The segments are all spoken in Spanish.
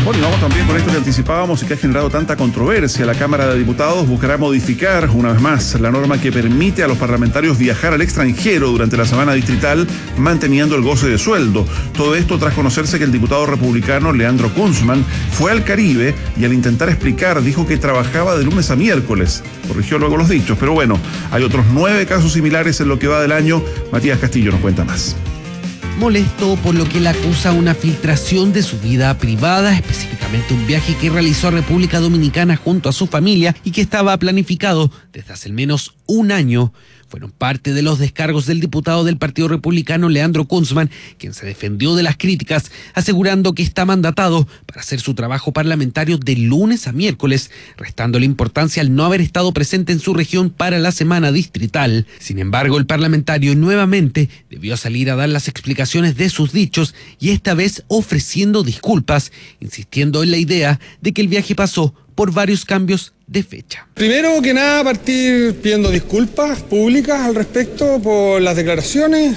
Bueno, y vamos también con esto que anticipábamos y que ha generado tanta controversia. La Cámara de Diputados buscará modificar, una vez más, la norma que permite a los parlamentarios viajar al extranjero durante la semana distrital, manteniendo el goce de sueldo. Todo esto tras conocerse que el diputado republicano Leandro Kunzman fue al Caribe y al intentar explicar dijo que trabajaba de lunes a miércoles. Corrigió luego los dichos, pero bueno, hay otros 9 casos similares en lo que va del año. Matías Castillo nos cuenta más. Molesto por lo que le acusa una filtración de su vida privada, específicamente un viaje que realizó a República Dominicana junto a su familia y que estaba planificado desde hace al menos un año, fueron parte de los descargos del diputado del Partido Republicano Leandro Kunzman, quien se defendió de las críticas, asegurando que está mandatado para hacer su trabajo parlamentario de lunes a miércoles, restándole importancia al no haber estado presente en su región para la semana distrital. Sin embargo, el parlamentario nuevamente debió salir a dar las explicaciones de sus dichos y esta vez ofreciendo disculpas, insistiendo en la idea de que el viaje pasó por varios cambios de fecha. Primero que nada, partir pidiendo disculpas públicas al respecto por las declaraciones,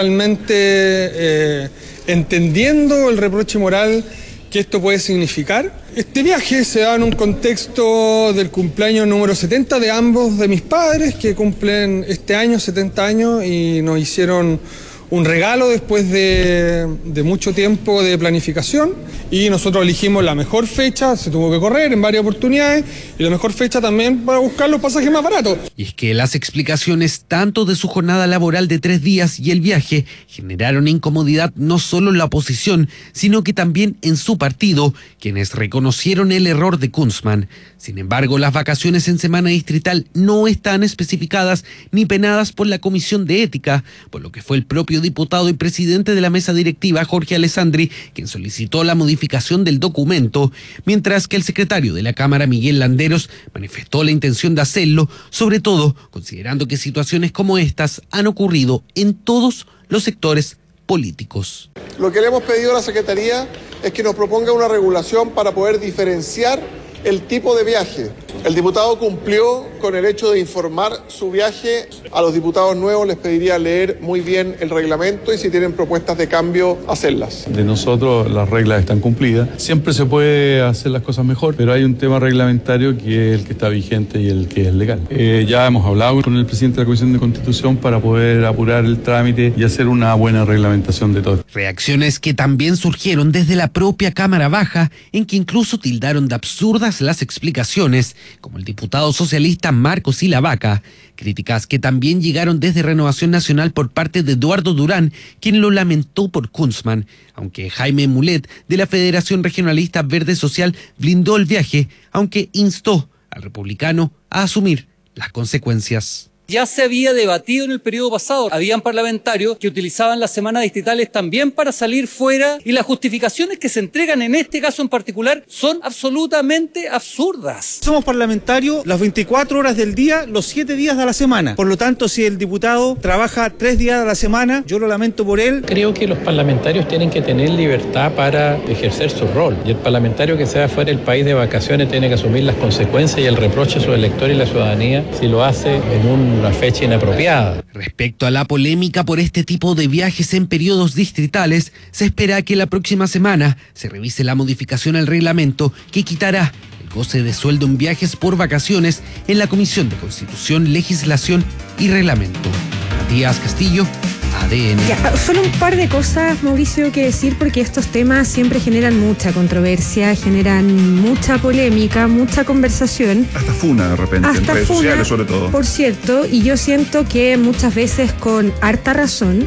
especialmente entendiendo el reproche moral que esto puede significar. Este viaje se da en un contexto del cumpleaños número 70 de ambos de mis padres, que cumplen este año 70 años y nos hicieron un regalo después de mucho tiempo de planificación, y nosotros elegimos la mejor fecha, se tuvo que correr en varias oportunidades, y la mejor fecha también para buscar los pasajes más baratos. Y es que las explicaciones tanto de su jornada laboral de 3 días y el viaje generaron incomodidad no solo en la oposición, sino que también en su partido, quienes reconocieron el error de Kunzman. Sin embargo, las vacaciones en semana distrital no están especificadas ni penadas por la Comisión de Ética, por lo que fue el propio diputado y presidente de la mesa directiva, Jorge Alessandri, quien solicitó la modificación del documento, mientras que el secretario de la Cámara, Miguel Landeros, manifestó la intención de hacerlo, sobre todo considerando que situaciones como estas han ocurrido en todos los sectores políticos. Lo que le hemos pedido a la Secretaría es que nos proponga una regulación para poder diferenciar el tipo de viaje. El diputado cumplió con el hecho de informar su viaje. A los diputados nuevos les pediría leer muy bien el reglamento y si tienen propuestas de cambio, hacerlas. De nosotros las reglas están cumplidas. Siempre se puede hacer las cosas mejor, pero hay un tema reglamentario que es el que está vigente y el que es legal. Ya hemos hablado con el presidente de la Comisión de Constitución para poder apurar el trámite y hacer una buena reglamentación de todo. Reacciones que también surgieron desde la propia Cámara Baja, en que incluso tildaron de absurdas las explicaciones, como el diputado socialista Marcos Silavaca, críticas que también llegaron desde Renovación Nacional por parte de Eduardo Durán, quien lo lamentó por Kunzman, aunque Jaime Mulet, de la Federación Regionalista Verde Social, blindó el viaje, aunque instó al republicano a asumir las consecuencias. Ya se había debatido en el periodo pasado. Habían parlamentarios que utilizaban las semanas distritales también para salir fuera, y las justificaciones que se entregan en este caso en particular son absolutamente absurdas. Somos parlamentarios las 24 horas del día, los 7 días de la semana. Por lo tanto, si el diputado trabaja 3 días a la semana, yo lo lamento por él. Creo que los parlamentarios tienen que tener libertad para ejercer su rol. Y el parlamentario que se va fuera del país de vacaciones tiene que asumir las consecuencias y el reproche a sus electores y la ciudadanía si lo hace en una fecha inapropiada. Respecto a la polémica por este tipo de viajes en periodos distritales, se espera que la próxima semana se revise la modificación al reglamento que quitará el goce de sueldo en viajes por vacaciones en la Comisión de Constitución, Legislación y Reglamento. Matías Castillo, ADN. Ya, solo un par de cosas, Mauricio, que decir, porque estos temas siempre generan mucha controversia, generan mucha polémica, mucha conversación. Hasta funa de repente, en redes sociales sobre todo. Por cierto, y yo siento que muchas veces con harta razón,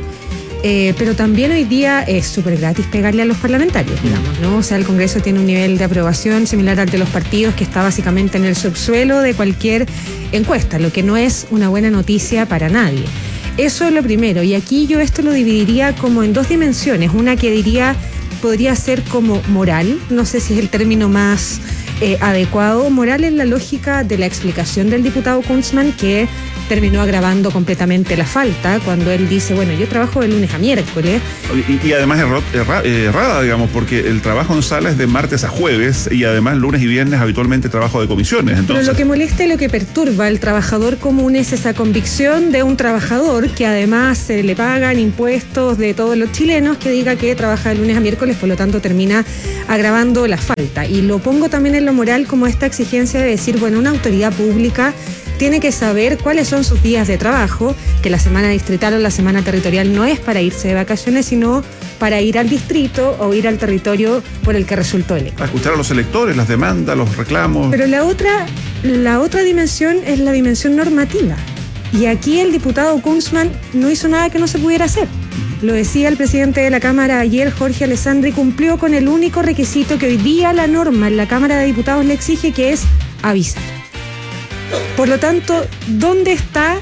pero también hoy día es súper gratis pegarle a los parlamentarios, digamos, ¿no? O sea, el Congreso tiene un nivel de aprobación similar al de los partidos, que está básicamente en el subsuelo de cualquier encuesta, lo que no es una buena noticia para nadie. Eso es lo primero, y aquí yo esto lo dividiría como en 2 dimensiones. Una que diría podría ser como moral, no sé si es el término más adecuado moral en la lógica de la explicación del diputado Kunzmann, que terminó agravando completamente la falta cuando él dice, bueno, yo trabajo de lunes a miércoles. Y además errada, digamos, porque el trabajo en sala es de martes a jueves y además lunes y viernes habitualmente trabajo de comisiones. Entonces... Pero lo que molesta y lo que perturba al trabajador común es esa convicción de un trabajador que además se le pagan impuestos de todos los chilenos, que diga que trabaja de lunes a miércoles, por lo tanto termina agravando la falta. Y lo pongo también en lo moral como esta exigencia de decir, bueno, una autoridad pública tiene que saber cuáles son sus días de trabajo, que la semana distrital o la semana territorial no es para irse de vacaciones, sino para ir al distrito o ir al territorio por el que resultó electo. Para escuchar a los electores, las demandas, los reclamos. Pero la otra dimensión es la dimensión normativa. Y aquí el diputado Kunzmann no hizo nada que no se pudiera hacer. Lo decía el presidente de la Cámara ayer, Jorge Alessandri, cumplió con el único requisito que hoy día la norma en la Cámara de Diputados le exige, que es avisar. Por lo tanto, ¿dónde está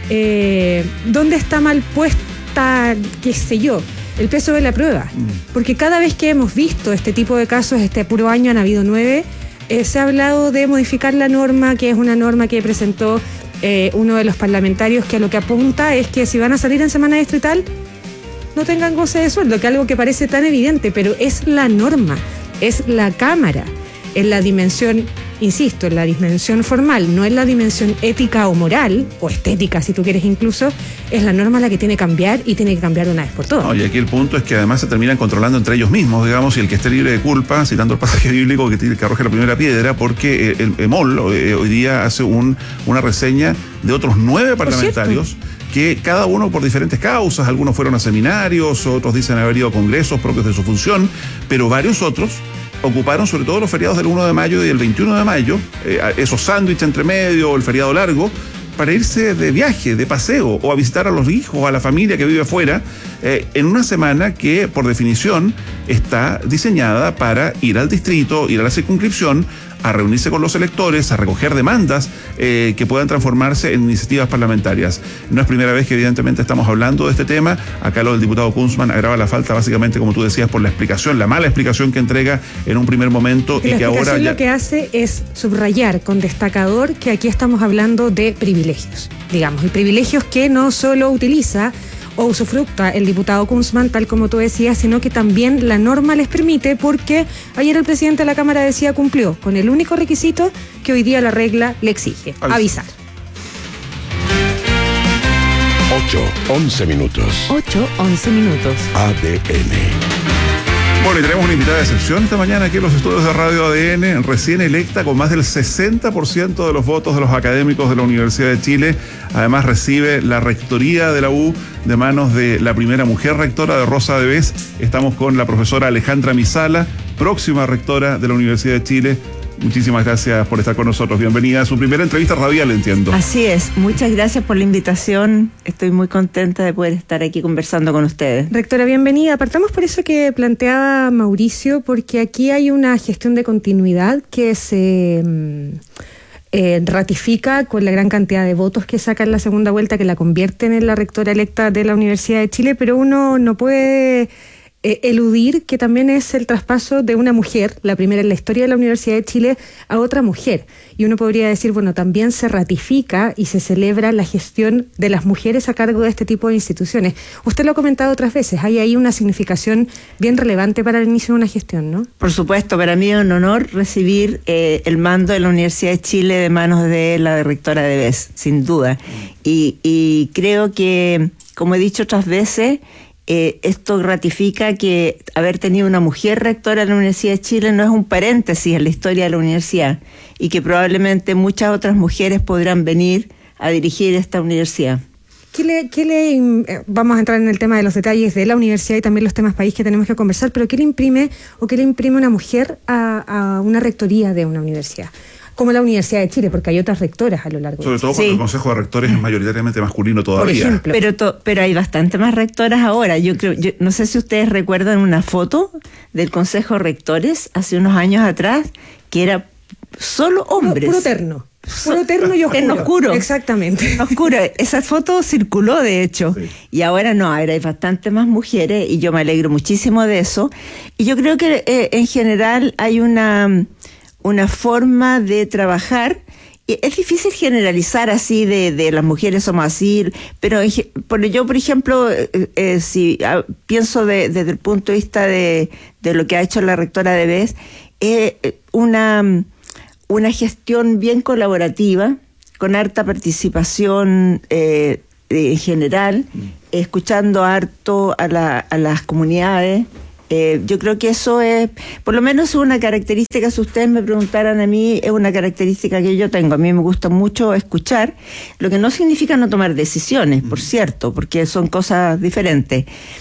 mal puesta, qué sé yo, el peso de la prueba? Porque cada vez que hemos visto este tipo de casos, este puro año han habido 9, se ha hablado de modificar la norma, que es una norma que presentó uno de los parlamentarios, que a lo que apunta es que si van a salir en semana distrital, no tengan goce de sueldo, que es algo que parece tan evidente, pero es la norma, es la Cámara, en la dimensión, insisto, en la dimensión formal, no en la dimensión ética o moral, o estética si tú quieres incluso, es la norma la que tiene que cambiar y tiene que cambiar de una vez por todas. No, y aquí el punto es que además se terminan controlando entre ellos mismos, digamos, y el que esté libre de culpa, citando el pasaje bíblico, que arroje la primera piedra, porque el EMOL hoy día hace una reseña de otros 9 parlamentarios que cada uno por diferentes causas, algunos fueron a seminarios, otros dicen haber ido a congresos propios de su función, pero varios otros ocuparon sobre todo los feriados del 1 de mayo y el 21 de mayo, esos sándwiches entre medio, el feriado largo, para irse de viaje, de paseo, o a visitar a los hijos, a la familia que vive afuera, en una semana que, por definición, está diseñada para ir al distrito, ir a la circunscripción, a reunirse con los electores, a recoger demandas que puedan transformarse en iniciativas parlamentarias. No es primera vez que evidentemente estamos hablando de este tema. Acá lo del diputado Kunzmann agrava la falta básicamente, como tú decías, por la explicación, la mala explicación que entrega en un primer momento y que ahora ya... Lo que hace es subrayar con destacador que aquí estamos hablando de privilegios, digamos, y privilegios que no solo utiliza o usufructa el diputado Kunzmann, tal como tú decías, sino que también la norma les permite, porque ayer el presidente de la Cámara decía cumplió con el único requisito que hoy día la regla le exige, avisar. 8:11 minutos. 8:11 minutos. ADN. Bueno, y tenemos una invitada de excepción esta mañana aquí en los estudios de Radio ADN, recién electa con más del 60% de los votos de los académicos de la Universidad de Chile. Además recibe la rectoría de la U de manos de la primera mujer rectora, de Rosa de Bes. Estamos con la profesora Alejandra Misala, próxima rectora de la Universidad de Chile. Muchísimas gracias por estar con nosotros. Bienvenida a su primera entrevista radial, entiendo. Así es. Muchas gracias por la invitación. Estoy muy contenta de poder estar aquí conversando con ustedes. Rectora, bienvenida. Partamos por eso que planteaba Mauricio, porque aquí hay una gestión de continuidad que se ratifica con la gran cantidad de votos que saca en la segunda vuelta, que la convierten en la rectora electa de la Universidad de Chile, pero uno no puede eludir que también es el traspaso de una mujer, la primera en la historia de la Universidad de Chile, a otra mujer. Y uno podría decir, bueno, también se ratifica y se celebra la gestión de las mujeres a cargo de este tipo de instituciones. Usted lo ha comentado otras veces, hay ahí una significación bien relevante para el inicio de una gestión, ¿no? Por supuesto, para mí es un honor recibir el mando de la Universidad de Chile de manos de la rectora de Bes, sin duda. Y creo que, como he dicho otras veces, esto ratifica que haber tenido una mujer rectora de la Universidad de Chile no es un paréntesis en la historia de la universidad, y que probablemente muchas otras mujeres podrán venir a dirigir esta universidad. Vamos a entrar en el tema de los detalles de la universidad y también los temas país que tenemos que conversar, pero ¿qué le imprime una mujer a una rectoría de una universidad? Como la Universidad de Chile, porque hay otras rectoras a lo largo Sobre todo porque el Consejo de Rectores es mayoritariamente masculino todavía. Por ejemplo. Pero hay bastante más rectoras ahora. Yo no sé si ustedes recuerdan una foto del Consejo de Rectores hace unos años atrás, que era solo hombres. Puro terno. Puro terno y oscuro. En oscuro. Exactamente. Oscuro. Esa foto circuló, de hecho. Sí. Y ahora no, ahora hay bastante más mujeres y yo me alegro muchísimo de eso. Y yo creo que en general hay una una forma de trabajar. Es difícil generalizar así de las mujeres somos así, pero yo, por ejemplo, si pienso desde el punto de vista de lo que ha hecho la rectora de BES, una gestión bien colaborativa, con harta participación en general, escuchando harto a las comunidades. Yo creo que eso es, por lo menos una característica, si ustedes me preguntaran a mí, es una característica que yo tengo. A mí me gusta mucho escuchar, lo que no significa no tomar decisiones, por cierto, porque son cosas diferentes.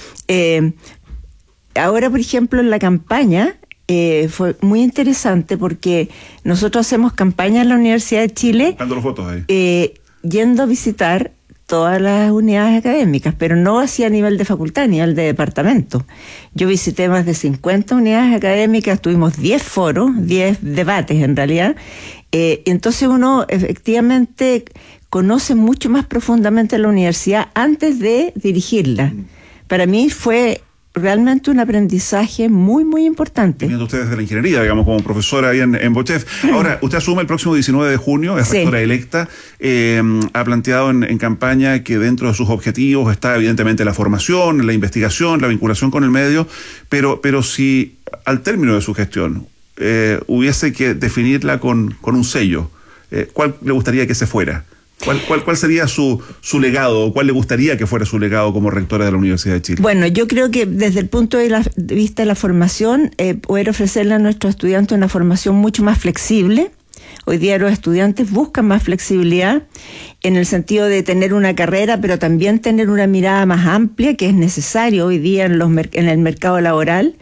Ahora, por ejemplo, en la campaña, fue muy interesante porque nosotros hacemos campaña en la Universidad de Chile, buscando los votos ahí, yendo a visitar todas las unidades académicas, pero no así a nivel de facultad, a nivel de departamento. Yo visité más de 50 unidades académicas, tuvimos 10 foros, 10 debates en realidad, entonces uno efectivamente conoce mucho más profundamente la universidad antes de dirigirla. Para mí fue realmente un aprendizaje muy, muy importante. Viniendo ustedes de la ingeniería, digamos, como profesora ahí en Bochef. Ahora, usted asume el próximo 19 de junio, es rectora electa, ha planteado en campaña que dentro de sus objetivos está evidentemente la formación, la investigación, la vinculación con el medio, pero si al término de su gestión hubiese que definirla con un sello, ¿cuál le gustaría que se fuera? ¿Cuál sería su legado, o cuál le gustaría que fuera su legado como rectora de la Universidad de Chile? Bueno, yo creo que desde el punto de vista de la formación, poder ofrecerle a nuestros estudiantes una formación mucho más flexible. Hoy día los estudiantes buscan más flexibilidad en el sentido de tener una carrera, pero también tener una mirada más amplia, que es necesario hoy día en el mercado laboral.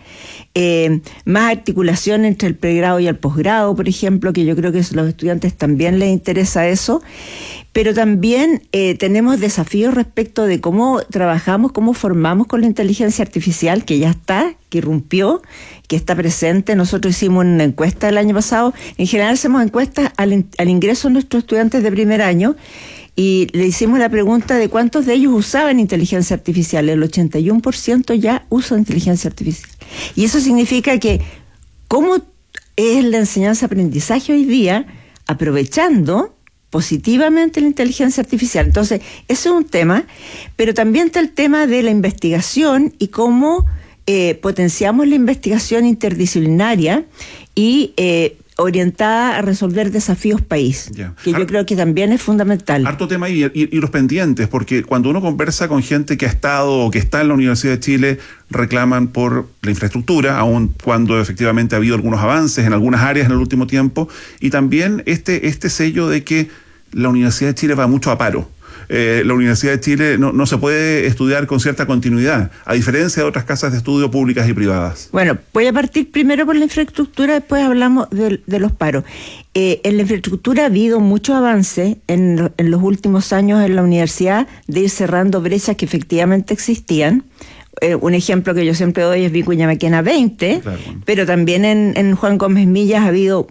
Más articulación entre el pregrado y el posgrado, por ejemplo, que yo creo que a los estudiantes también les interesa eso. Pero también tenemos desafíos respecto de cómo trabajamos, cómo formamos con la inteligencia artificial, que ya está, que irrumpió, que está presente. Nosotros hicimos una encuesta el año pasado. En general hacemos encuestas al ingreso de nuestros estudiantes de primer año, y le hicimos la pregunta de cuántos de ellos usaban inteligencia artificial. El 81% ya usa inteligencia artificial. Y eso significa que cómo es la enseñanza-aprendizaje hoy día, aprovechando positivamente la inteligencia artificial. Entonces, eso es un tema, pero también está el tema de la investigación y cómo potenciamos la investigación interdisciplinaria y orientada a resolver desafíos país, que yo creo que también es fundamental. Harto tema y los pendientes, porque cuando uno conversa con gente que ha estado o que está en la Universidad de Chile, reclaman por la infraestructura, aun cuando efectivamente ha habido algunos avances en algunas áreas en el último tiempo, y también este sello de que la Universidad de Chile va mucho a paro. La Universidad de Chile no se puede estudiar con cierta continuidad, a diferencia de otras casas de estudio públicas y privadas. Bueno, voy a partir primero por la infraestructura, después hablamos de los paros. En la infraestructura ha habido mucho avance en los últimos años en la universidad, de ir cerrando brechas que efectivamente existían. Un ejemplo que yo siempre doy es Vicuña Maquena 20, claro, bueno. Pero también en Juan Gómez Millas ha habido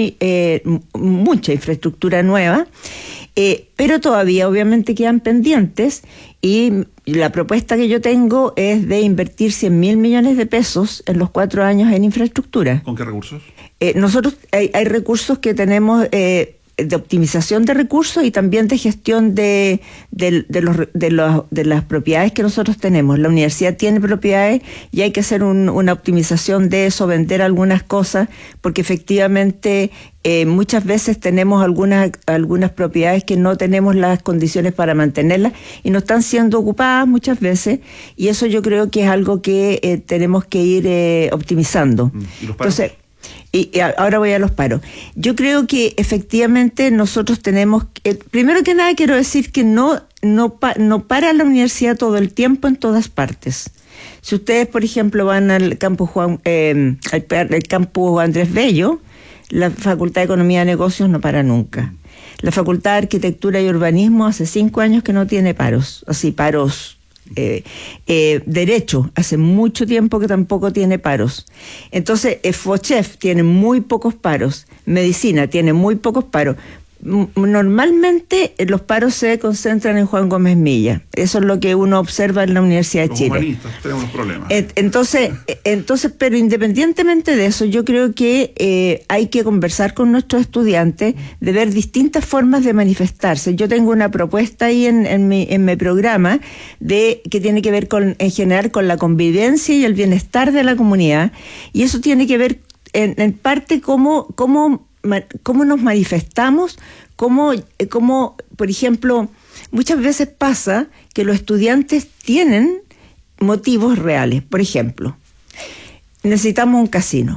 mucha infraestructura nueva. Pero todavía obviamente quedan pendientes, y la propuesta que yo tengo es de invertir 100.000 millones de pesos en los 4 años en infraestructura. ¿Con qué recursos? Nosotros hay recursos que tenemos de optimización de recursos y también de gestión de las propiedades que nosotros tenemos. La universidad tiene propiedades y hay que hacer una optimización de eso, vender algunas cosas, porque efectivamente muchas veces tenemos algunas propiedades que no tenemos las condiciones para mantenerlas y no están siendo ocupadas muchas veces, y eso yo creo que es algo que tenemos que ir optimizando. ¿Y los paros? Entonces, y ahora voy a los paros. Yo creo que efectivamente nosotros tenemos, primero que nada quiero decir que no para la universidad todo el tiempo en todas partes. Si ustedes, por ejemplo, van al campus al campus Andrés Bello, la Facultad de Economía y Negocios no para nunca. La Facultad de Arquitectura y Urbanismo hace 5 años que no tiene paros, así paros. Derecho, hace mucho tiempo que tampoco tiene paros. Entonces, FOCHEF tiene muy pocos paros, Medicina tiene muy pocos paros. Normalmente los paros se concentran en Juan Gómez Milla. Eso es lo que uno observa en la Universidad de Chile. Los humanistas tenemos problemas. Entonces, pero independientemente de eso, yo creo que hay que conversar con nuestros estudiantes, de ver distintas formas de manifestarse. Yo tengo una propuesta ahí en mi programa que tiene que ver en general con la convivencia y el bienestar de la comunidad, y eso tiene que ver en parte cómo nos manifestamos, cómo, por ejemplo, muchas veces pasa que los estudiantes tienen motivos reales. Por ejemplo, necesitamos un casino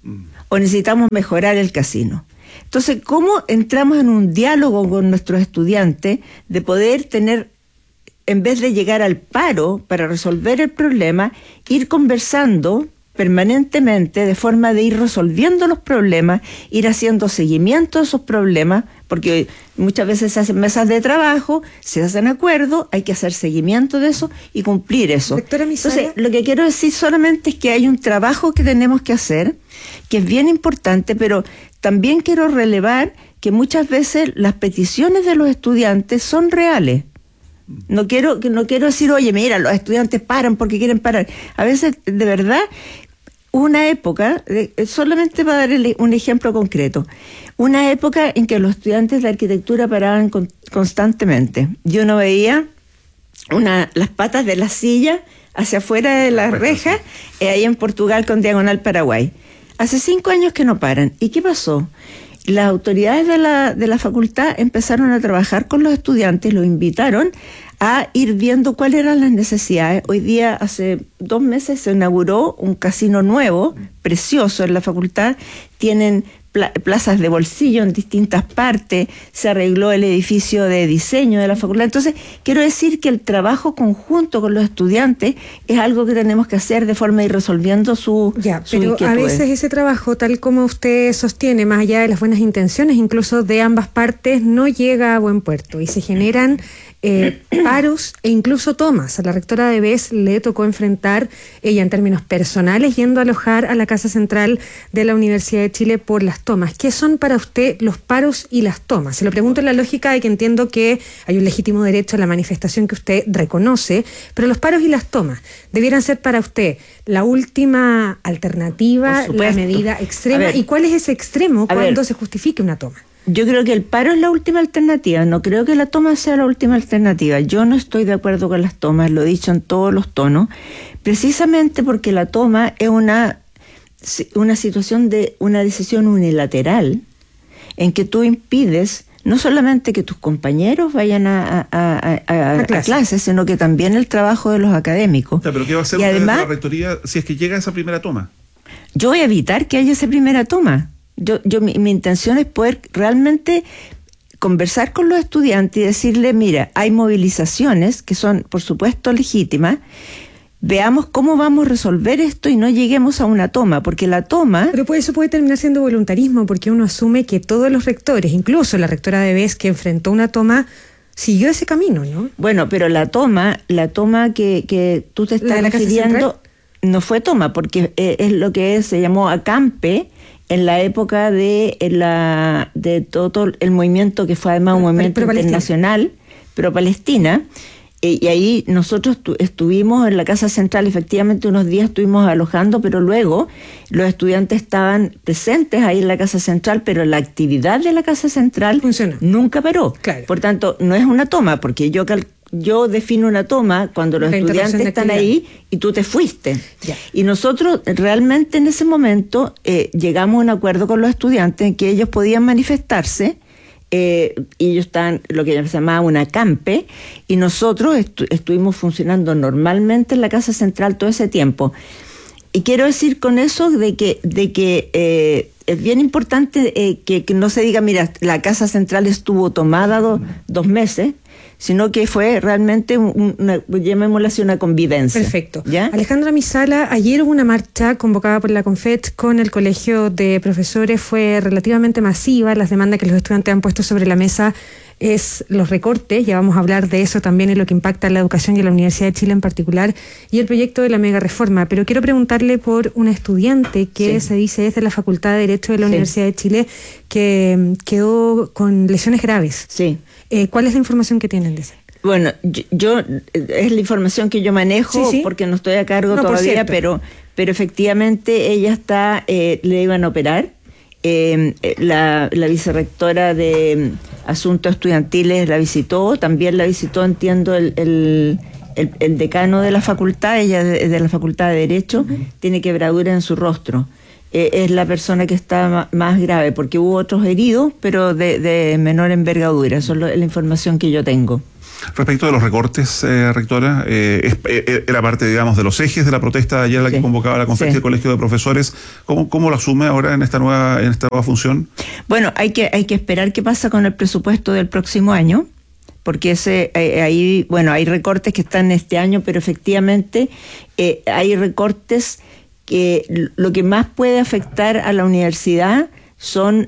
o necesitamos mejorar el casino. Entonces, ¿cómo entramos en un diálogo con nuestros estudiantes de poder tener, en vez de llegar al paro para resolver el problema, ir conversando permanentemente, de forma de ir resolviendo los problemas, ir haciendo seguimiento de esos problemas, porque muchas veces se hacen mesas de trabajo, se hacen acuerdos, hay que hacer seguimiento de eso y cumplir eso. Entonces, lo que quiero decir solamente es que hay un trabajo que tenemos que hacer, que es bien importante, pero también quiero relevar que muchas veces las peticiones de los estudiantes son reales. No quiero decir, oye, mira, los estudiantes paran porque quieren parar. A veces, de verdad, una época, solamente para dar un ejemplo concreto, una época en que los estudiantes de arquitectura paraban constantemente. Yo no veía las patas de la silla hacia afuera de la reja, ahí en Portugal con diagonal Paraguay. Hace 5 años que no paran. ¿Y qué pasó? Las autoridades de la facultad empezaron a trabajar con los estudiantes, los invitaron a ir viendo cuáles eran las necesidades. Hoy día, hace 2 meses, se inauguró un casino nuevo, precioso, en la facultad. Tienen plazas de bolsillo en distintas partes, se arregló el edificio de diseño de la facultad. Entonces, quiero decir que el trabajo conjunto con los estudiantes es algo que tenemos que hacer de forma de ir resolviendo su pero a veces ese trabajo, tal como usted sostiene, más allá de las buenas intenciones, incluso de ambas partes, no llega a buen puerto y se generan paros e incluso tomas. A la rectora de BES le tocó enfrentar, ella en términos personales, yendo a alojar a la Casa Central de la Universidad de Chile por las tomas. ¿Qué son para usted los paros y las tomas? Se lo pregunto en la lógica de que entiendo que hay un legítimo derecho a la manifestación que usted reconoce, pero los paros y las tomas debieran ser para usted la última alternativa, la medida extrema. ¿Y cuál es ese extremo cuando se justifique una toma? Yo creo que el paro es la última alternativa, no creo que la toma sea la última alternativa. Yo no estoy de acuerdo con las tomas, lo he dicho en todos los tonos, precisamente porque la toma es una situación de una decisión unilateral en que tú impides no solamente que tus compañeros vayan a clases, sino que también el trabajo de los académicos. Pero ¿qué va a hacer la rectoría si es que llega esa primera toma? Yo voy a evitar que haya esa primera toma. Mi intención es poder realmente conversar con los estudiantes y decirle, mira, hay movilizaciones que son, por supuesto, legítimas. Veamos cómo vamos a resolver esto y no lleguemos a una toma, porque la toma... Pero eso puede terminar siendo voluntarismo, porque uno asume que todos los rectores, incluso la rectora de BES que enfrentó una toma, siguió ese camino, ¿no? Bueno, pero la toma que tú te estás refiriendo no fue toma, porque es lo que se llamó acampe en la época de todo el movimiento que fue además un movimiento internacional, pro-Palestina, y ahí nosotros estuvimos en la Casa Central, efectivamente unos días estuvimos alojando, pero luego los estudiantes estaban presentes ahí en la Casa Central, pero la actividad de la Casa Central nunca paró. Claro. Por tanto, no es una toma, porque yo defino una toma cuando los estudiantes están ahí y tú te fuiste. Ya. Y nosotros realmente en ese momento llegamos a un acuerdo con los estudiantes en que ellos podían manifestarse, y ellos estaban lo que se llamaba una acampe, y nosotros estuvimos funcionando normalmente en la Casa Central todo ese tiempo. Y quiero decir con eso de que es bien importante que no se diga, mira, la Casa Central estuvo tomada 2 meses, sino que fue realmente llamémoslo así, una convivencia. Perfecto. ¿Ya? Alejandra Misala, ayer hubo una marcha convocada por la CONFET con el Colegio de Profesores, fue relativamente masiva. Las demandas que los estudiantes han puesto sobre la mesa es los recortes, ya vamos a hablar de eso también, y lo que impacta en la educación y en la Universidad de Chile en particular, y el proyecto de la mega reforma. Pero quiero preguntarle por un estudiante que se dice es de la Facultad de Derecho de la Universidad de Chile, que quedó con lesiones graves. Sí. ¿Cuál es la información que tienen de eso? Bueno, yo es la información que yo manejo, porque no estoy a cargo todavía, pero efectivamente ella está, le iban a operar. La vicerrectora de Asuntos Estudiantiles la visitó, también la visitó, entiendo, el decano de la facultad, ella de la Facultad de Derecho, tiene quebradura en su rostro. Es la persona que está más grave, porque hubo otros heridos, pero de menor envergadura. Eso es la información que yo tengo. Respecto de los recortes, rectora, era parte, digamos, de los ejes de la protesta de ayer, la que convocaba la conferencia del Colegio de Profesores. ¿Cómo lo asume ahora en esta nueva función? Bueno, hay que esperar qué pasa con el presupuesto del próximo año, porque hay recortes que están este año, pero efectivamente hay recortes que lo que más puede afectar a la universidad son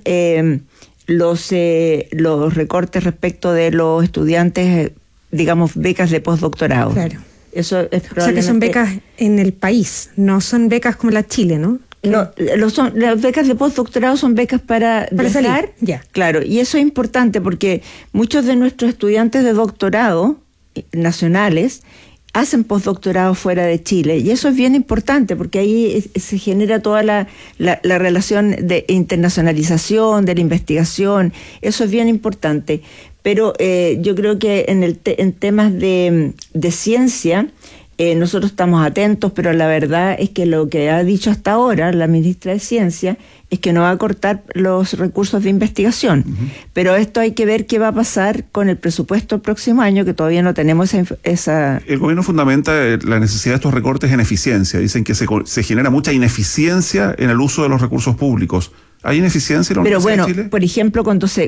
los recortes respecto de los estudiantes, digamos, becas de postdoctorado. Claro. Eso es probablemente... O sea, que son becas en el país, no son becas como la Chile, ¿no? No, las becas de postdoctorado son becas para viajar. Salir. Ya. Claro, y eso es importante porque muchos de nuestros estudiantes de doctorado nacionales hacen postdoctorado fuera de Chile, y eso es bien importante porque ahí se genera toda la relación de internacionalización de la investigación. Eso es bien importante, pero yo creo que en temas de ciencia nosotros estamos atentos, pero la verdad es que lo que ha dicho hasta ahora la ministra de Ciencia es que no va a cortar los recursos de investigación. Pero esto hay que ver qué va a pasar con el presupuesto el próximo año, que todavía no tenemos esa... El gobierno fundamenta la necesidad de estos recortes en eficencia. Dicen que se genera mucha ineficiencia en el uso de los recursos públicos. ¿Hay ineficiencia en la Universidad de Chile? Por ejemplo,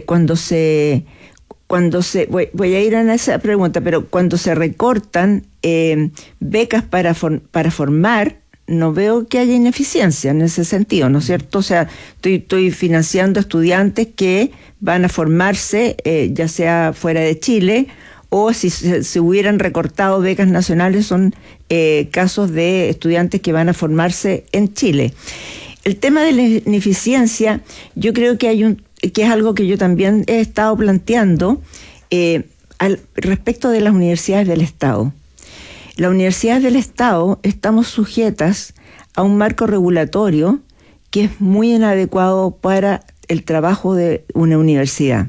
voy a ir en esa pregunta, pero cuando se recortan becas para formar, no veo que haya ineficiencia en ese sentido, ¿no es cierto? O sea, estoy financiando estudiantes que van a formarse, ya sea fuera de Chile, o si se hubieran recortado becas nacionales, son casos de estudiantes que van a formarse en Chile. El tema de la ineficiencia, yo creo que que es algo que yo también he estado planteando respecto de las universidades del Estado. Las universidades del Estado estamos sujetas a un marco regulatorio que es muy inadecuado para el trabajo de una universidad.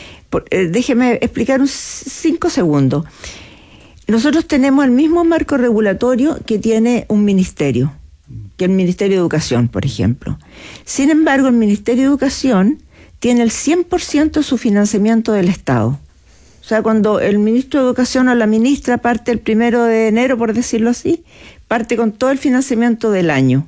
Déjeme explicar 5 segundos. Nosotros tenemos el mismo marco regulatorio que tiene un ministerio, que el Ministerio de Educación, por ejemplo. Sin embargo, el Ministerio de Educación tiene el 100% de su financiamiento del Estado. O sea, cuando el ministro de Educación o la ministra parte el 1 de enero, por decirlo así, parte con todo el financiamiento del año.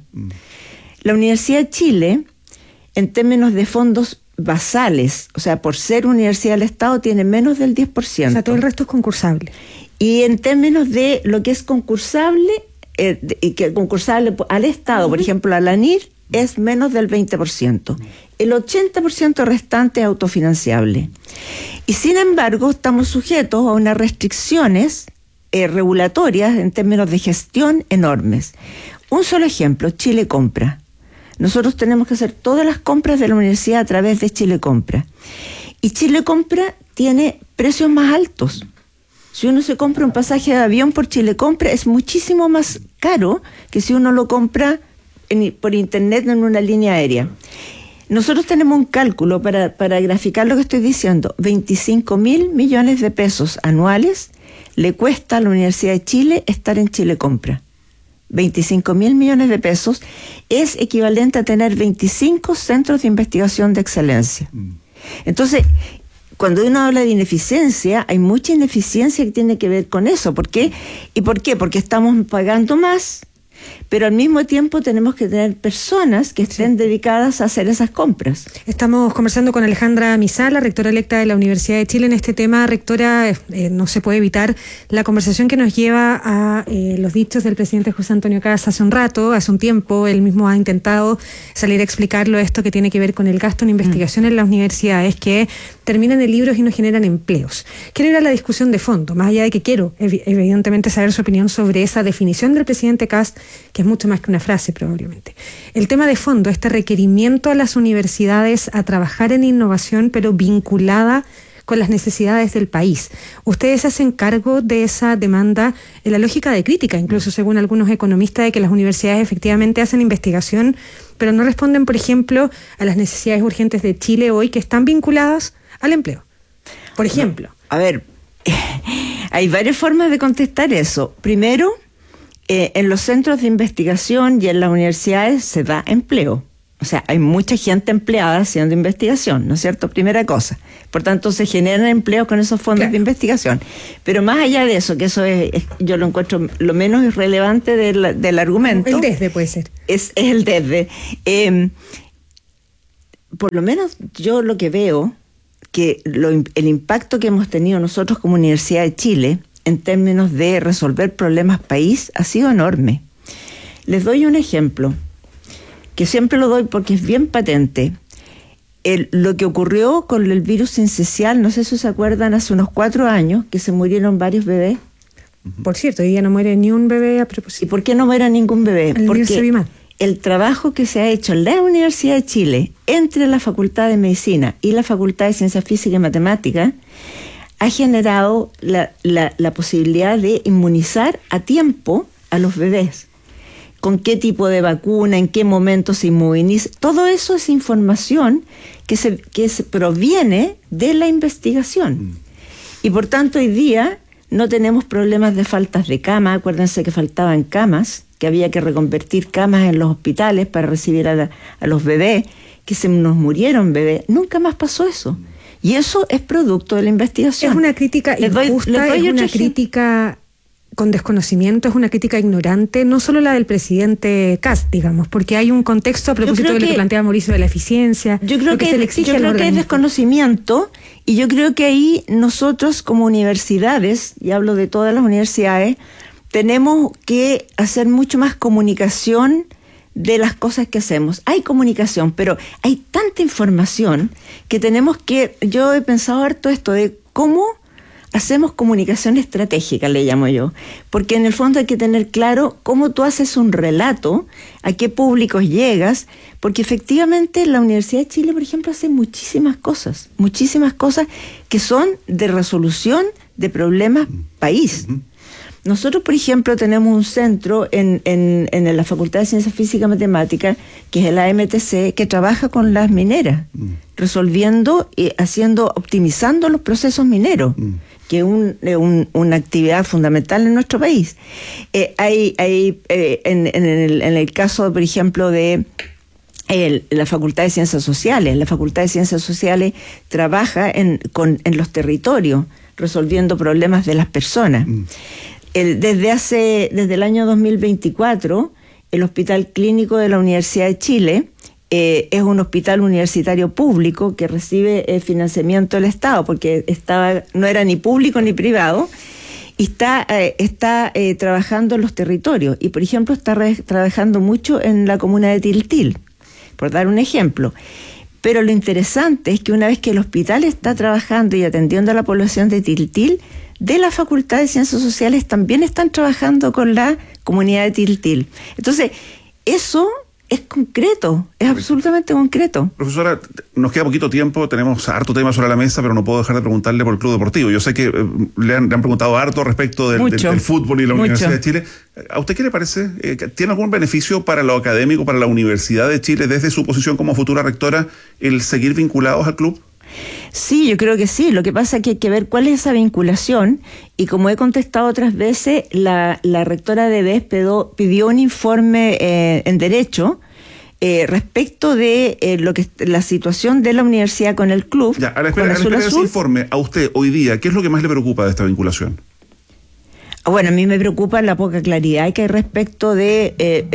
La Universidad de Chile, en términos de fondos basales, o sea, por ser universidad del Estado, tiene menos del 10%. O sea, todo el resto es concursable. Y en términos de lo que es concursable, concursable al Estado, por ejemplo, a la ANIR, es menos del 20%. El 80% restante es autofinanciable. Y sin embargo, estamos sujetos a unas restricciones regulatorias en términos de gestión enormes. Un solo ejemplo, Chile Compra. Nosotros tenemos que hacer todas las compras de la universidad a través de Chile Compra. Y Chile Compra tiene precios más altos. Si uno se compra un pasaje de avión por Chile Compra, es muchísimo más caro que si uno lo compra por internet en una línea aérea. Nosotros tenemos un cálculo para graficar lo que estoy diciendo. 25.000 millones de pesos anuales le cuesta a la Universidad de Chile estar en Chile Compra. 25.000 millones de pesos es equivalente a tener 25 centros de investigación de excelencia. Entonces, cuando uno habla de ineficiencia, hay mucha ineficiencia que tiene que ver con eso. ¿Por qué? ¿Y por qué? Porque estamos pagando más, pero al mismo tiempo tenemos que tener personas que estén dedicadas a hacer esas compras. Estamos conversando con Alejandra Misala, rectora electa de la Universidad de Chile, en este tema. Rectora, no se puede evitar la conversación que nos lleva a los dichos del presidente José Antonio Kast hace un tiempo. Él mismo ha intentado salir a explicarlo, esto que tiene que ver con el gasto en investigación en las universidades, que terminan en libros y no generan empleos. Quiero ir a la discusión de fondo, más allá de que quiero evidentemente saber su opinión sobre esa definición del presidente Kast, que es mucho más que una frase probablemente. El tema de fondo, este requerimiento a las universidades a trabajar en innovación, pero vinculada con las necesidades del país. Ustedes hacen cargo de esa demanda en la lógica de crítica, incluso según algunos economistas, de que las universidades efectivamente hacen investigación, pero no responden, por ejemplo, a las necesidades urgentes de Chile hoy, que están vinculadas al empleo. Por ejemplo. A ver, hay varias formas de contestar eso. Primero, en los centros de investigación y en las universidades se da empleo. O sea, hay mucha gente empleada haciendo investigación, ¿no es cierto? Primera cosa. Por tanto, se generan empleos con esos fondos de investigación. Pero más allá de eso, que eso es yo lo encuentro lo menos irrelevante del argumento. El desde puede ser. Es el desde. Por lo menos yo lo que veo, que el impacto que hemos tenido nosotros como Universidad de Chile en términos de resolver problemas país ha sido enorme. Les doy un ejemplo, que siempre lo doy porque es bien patente. Lo que ocurrió con el virus sincicial, no sé si se acuerdan, hace unos 4 años, que se murieron varios bebés. Por cierto, hoy día no muere ni un bebé a propósito. ¿Y por qué no muere ningún bebé? Porque el trabajo que se ha hecho en la Universidad de Chile, entre la Facultad de Medicina y la Facultad de Ciencias Físicas y Matemáticas, ha generado la posibilidad de inmunizar a tiempo a los bebés. Con qué tipo de vacuna, en qué momento se inmuniza. Todo eso es información que se proviene de la investigación. Y por tanto hoy día no tenemos problemas de faltas de cama. Acuérdense que faltaban camas, que había que reconvertir camas en los hospitales para recibir a los bebés, que se nos murieron bebés. Nunca más pasó eso. Y eso es producto de la investigación. Es una crítica injusta, es una crítica con desconocimiento, es una crítica ignorante, no solo la del presidente Kast, digamos, porque hay un contexto a propósito de lo que plantea Mauricio de la eficiencia. Yo creo que hay desconocimiento, y yo creo que ahí nosotros como universidades, y hablo de todas las universidades, tenemos que hacer mucho más comunicación de las cosas que hacemos. Hay comunicación, pero hay tanta información que yo he pensado harto esto de cómo hacemos comunicación estratégica, le llamo yo, porque en el fondo hay que tener claro cómo tú haces un relato, a qué públicos llegas, porque efectivamente la Universidad de Chile, por ejemplo, hace muchísimas cosas que son de resolución de problemas país. Nosotros, por ejemplo, tenemos un centro en la Facultad de Ciencias Físicas y Matemáticas, que es el AMTC, que trabaja con las mineras, resolviendo y optimizando los procesos mineros, que es una actividad fundamental en nuestro país. En el caso, por ejemplo, de la Facultad de Ciencias Sociales, trabaja en los territorios, resolviendo problemas de las personas. Desde el año 2024, el Hospital Clínico de la Universidad de Chile es un hospital universitario público que recibe financiamiento del Estado, porque no era ni público ni privado, y está trabajando en los territorios. Y, por ejemplo, está trabajando mucho en la comuna de Tiltil, por dar un ejemplo. Pero lo interesante es que una vez que el hospital está trabajando y atendiendo a la población de Tiltil, de la Facultad de Ciencias Sociales también están trabajando con la comunidad de Tiltil. Entonces, eso es concreto, es absolutamente concreto. Profesora, nos queda poquito tiempo, tenemos harto tema sobre la mesa, pero no puedo dejar de preguntarle por el Club Deportivo. Yo sé que le han preguntado harto respecto del fútbol y la Universidad de Chile. ¿A usted qué le parece? ¿Tiene algún beneficio para lo académico, para la Universidad de Chile, desde su posición como futura rectora, el seguir vinculados al club? Sí, yo creo que sí. Lo que pasa es que hay que ver cuál es esa vinculación, y como he contestado otras veces, la rectora de BES pidió un informe en Derecho respecto de la situación de la universidad con el club. Ya, a la espera de ese informe, a usted hoy día, ¿qué es lo que más le preocupa de esta vinculación? Bueno, a mí me preocupa la poca claridad que hay respecto de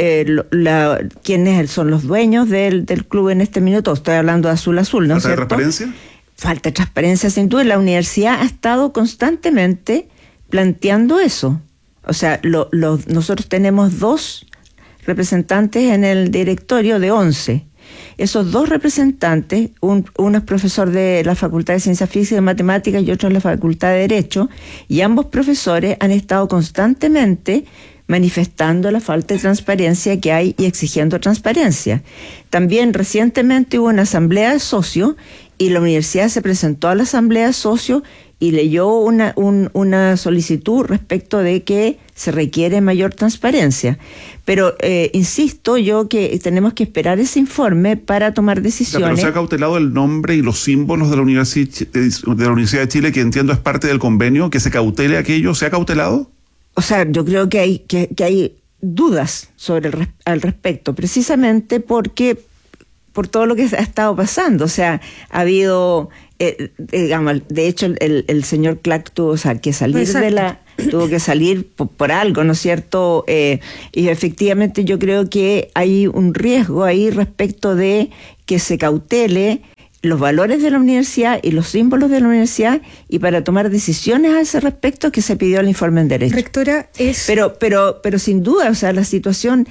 quiénes son los dueños del club en este minuto. Estoy hablando de Azul Azul, ¿no es cierto? ¿Falta de transparencia? Falta de transparencia, sin duda. La universidad ha estado constantemente planteando eso. O sea, nosotros tenemos 2 representantes en el directorio de 11. Esos 2 representantes, uno es profesor de la Facultad de Ciencias Físicas y Matemáticas y otro en la Facultad de Derecho, y ambos profesores han estado constantemente manifestando la falta de transparencia que hay y exigiendo transparencia. También recientemente hubo una asamblea de socios y la universidad se presentó a la asamblea de socios y leyó una solicitud respecto de que se requiere mayor transparencia. Pero insisto yo que tenemos que esperar ese informe para tomar decisiones. Pero se ha cautelado el nombre y los símbolos de la Universidad de Chile, que entiendo es parte del convenio, que se cautele aquello. ¿Se ha cautelado? O sea, yo creo que hay dudas al respecto, precisamente porque por todo lo que ha estado pasando. O sea, ha habido, digamos, de hecho el señor Clark tuvo que salir tuvo que salir por algo, ¿no es cierto? Y efectivamente yo creo que hay un riesgo ahí respecto de que se cautele los valores de la universidad y los símbolos de la universidad, y para tomar decisiones a ese respecto que se pidió el informe en derecho. Rectora, Pero sin duda, o sea, la situación,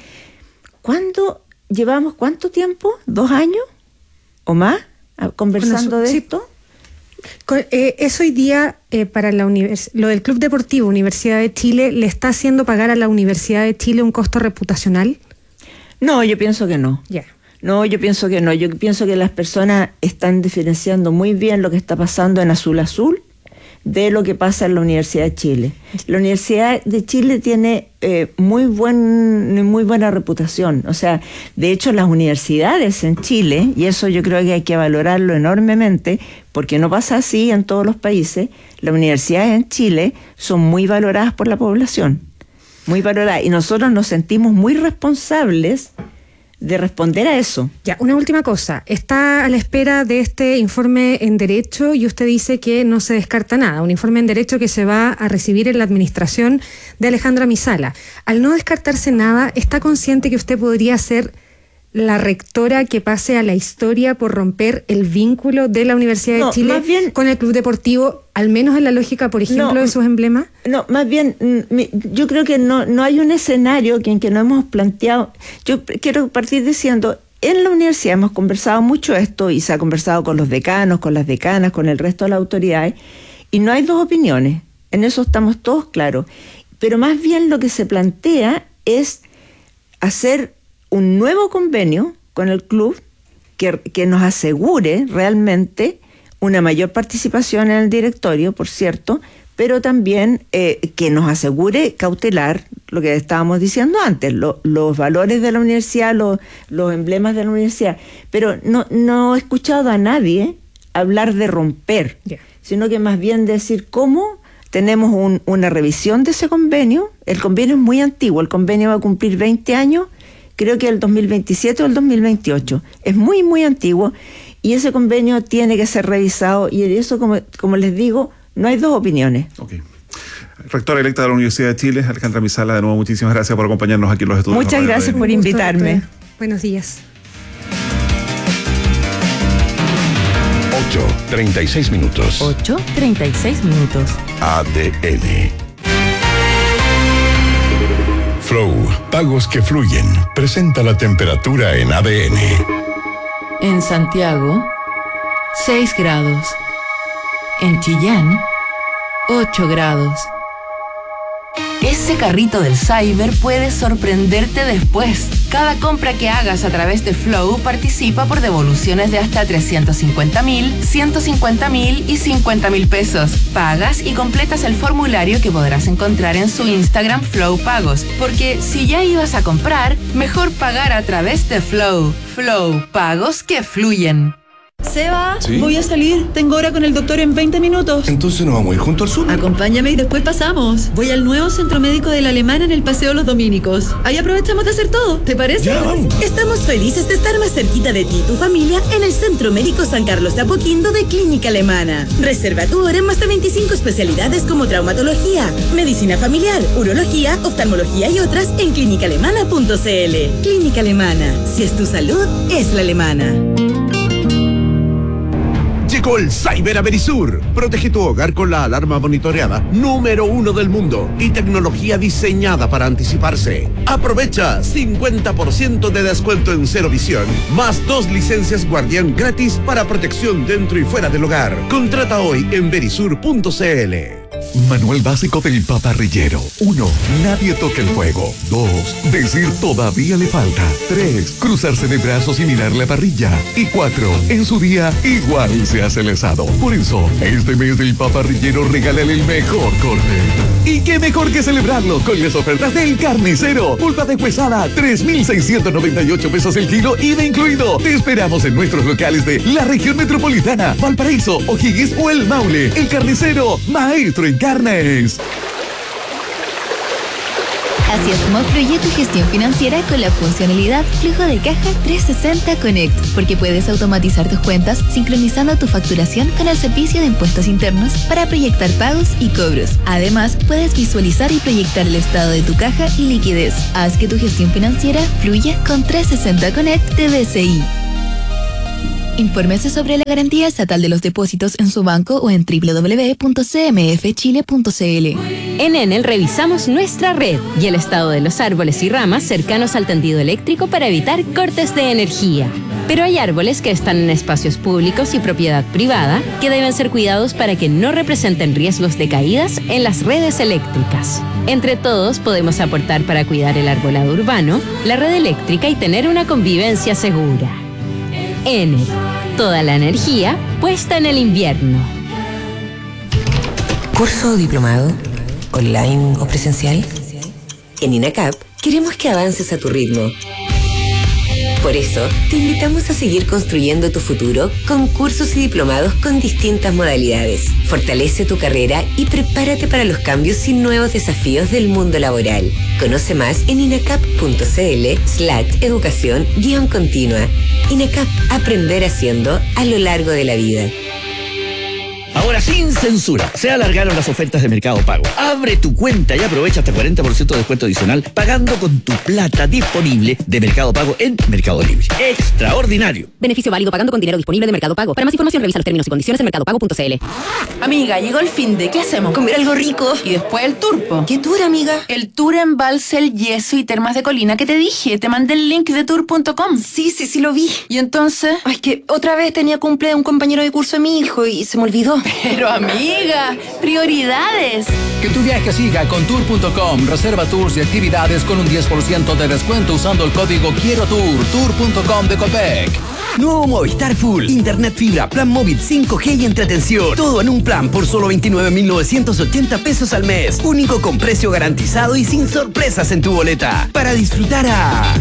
¿llevamos cuánto tiempo? ¿2 años o más conversando de esto? Es hoy día para lo del Club Deportivo Universidad de Chile, ¿le está haciendo pagar a la Universidad de Chile un costo reputacional? No, yo pienso que no. Ya. No, yo pienso que no. Yo pienso que las personas están diferenciando muy bien lo que está pasando en Azul Azul de lo que pasa en la Universidad de Chile. La Universidad de Chile tiene muy buena reputación. O sea, de hecho las universidades en Chile, y eso yo creo que hay que valorarlo enormemente, porque no pasa así en todos los países, las universidades en Chile son muy valoradas por la población. Muy valoradas. Y nosotros nos sentimos muy responsables de responder a eso. Ya, una última cosa. Está a la espera de este informe en Derecho y usted dice que no se descarta nada. Un informe en Derecho que se va a recibir en la administración de Alejandra Misala. Al no descartarse nada, ¿está consciente que usted podría ser la rectora que pase a la historia por romper el vínculo de la Universidad de Chile con el Club Deportivo, al menos en la lógica, por ejemplo, de sus emblemas? No, más bien, yo creo que no hay un escenario en que no hemos planteado. Yo quiero partir diciendo, en la universidad hemos conversado mucho esto y se ha conversado con los decanos, con las decanas, con el resto de las autoridades, y no hay 2 opiniones, en eso estamos todos claros. Pero más bien lo que se plantea es hacer un nuevo convenio con el club que nos asegure realmente una mayor participación en el directorio, por cierto, pero también que nos asegure cautelar lo que estábamos diciendo antes, los valores de la universidad, los emblemas de la universidad. Pero no he escuchado a nadie hablar de romper, sino que más bien decir cómo tenemos una revisión de ese convenio. El convenio es muy antiguo, el convenio va a cumplir 20 años, creo que el 2027 o el 2028. Es muy, muy antiguo y ese convenio tiene que ser revisado y de eso, como les digo, no hay 2 opiniones. Okay. Rectora electa de la Universidad de Chile, Alejandra Misala, de nuevo muchísimas gracias por acompañarnos aquí en los estudios. Muchas gracias por invitarme. Buenos días. 8:36 minutos. 8:36 minutos. ADN. Flow, pagos que fluyen. Presenta la temperatura en ADN. En Santiago, 6 grados. En Chillán, 8 grados. Ese carrito del Cyber puede sorprenderte después. Cada compra que hagas a través de Flow participa por devoluciones de hasta 350.000, 150.000 y 50.000 pesos. Pagas y completas el formulario que podrás encontrar en su Instagram Flow Pagos. Porque si ya ibas a comprar, mejor pagar a través de Flow. Flow, pagos que fluyen. Seba, ¿Sí? voy a salir. Tengo hora con el doctor en 20 minutos. Entonces nos vamos a ir junto al sur. Acompáñame y después pasamos. Voy al nuevo centro médico de la Alemana en el Paseo Los Dominicos. Ahí aprovechamos de hacer todo. ¿Te parece? Ya, vamos. Estamos felices de estar más cerquita de ti y tu familia en el Centro Médico San Carlos de Apoquindo de Clínica Alemana. Reserva tu hora en más de 25 especialidades como traumatología, medicina familiar, urología, oftalmología y otras en clínicaalemana.cl. Clínica Alemana. Si es tu salud, es la alemana. Llegó el Cyber a Verisur. Protege tu hogar con la alarma monitoreada número 1 del mundo y tecnología diseñada para anticiparse. Aprovecha 50% de descuento en Cero Visión, más 2 licencias Guardián gratis para protección dentro y fuera del hogar. Contrata hoy en verisur.cl. Manual básico del paparrillero. 1. Nadie toque el fuego. 2. Decir todavía le falta. 3. Cruzarse de brazos y mirar la parrilla. Y 4. En su día, igual se hace el asado. Por eso, este mes del paparrillero regálale el mejor corte. Y qué mejor que celebrarlo con las ofertas del Carnicero. Pulpa deshuesada, 3,698 pesos el kilo, IVA incluido. Te esperamos en nuestros locales de la región metropolitana, Valparaíso, O'Higgins o El Maule. El Carnicero, maestro en carnes. Así es como fluye tu gestión financiera con la funcionalidad Flujo de Caja 360 Connect, porque puedes automatizar tus cuentas sincronizando tu facturación con el servicio de impuestos internos para proyectar pagos y cobros. Además, puedes visualizar y proyectar el estado de tu caja y liquidez. Haz que tu gestión financiera fluya con 360 Connect de BCI. Infórmese sobre la garantía estatal de los depósitos en su banco o en www.cmfchile.cl. En Enel revisamos nuestra red y el estado de los árboles y ramas cercanos al tendido eléctrico para evitar cortes de energía. Pero hay árboles que están en espacios públicos y propiedad privada que deben ser cuidados para que no representen riesgos de caídas en las redes eléctricas. Entre todos podemos aportar para cuidar el arbolado urbano, la red eléctrica y tener una convivencia segura. Enel, toda la energía puesta en el invierno. ¿Curso o diplomado? ¿Online o presencial? En INACAP queremos que avances a tu ritmo. Por eso, te invitamos a seguir construyendo tu futuro con cursos y diplomados con distintas modalidades. Fortalece tu carrera y prepárate para los cambios y nuevos desafíos del mundo laboral. Conoce más en inacap.cl/educación-continua. INACAP, aprender haciendo a lo largo de la vida. Ahora sin censura, se alargaron las ofertas de Mercado Pago. Abre tu cuenta y aprovecha hasta 40% de descuento adicional pagando con tu plata disponible de Mercado Pago en Mercado Libre. ¡Extraordinario! Beneficio válido pagando con dinero disponible de Mercado Pago. Para más información revisa los términos y condiciones en mercadopago.cl. Amiga, llegó el fin de. ¿Qué hacemos? Comer algo rico. Y después el turpo. ¿Qué tour, amiga? El tour en Balsel, Yeso y Termas de Colina que te dije. Te mandé el link de tour.com. Sí, lo vi. ¿Y entonces? Ay, que otra vez tenía cumple de un compañero de curso de mi hijo y se me olvidó. Pero amiga, prioridades. Que tu viaje siga con tour.com. Reserva tours y actividades con un 10% de descuento usando el código Quiero Tour. Tour.com de Copec. Nuevo Movistar Full. Internet fibra, plan móvil 5G y entretención. Todo en un plan por solo 29.980 pesos al mes. Único con precio garantizado y sin sorpresas en tu boleta. Para disfrutar a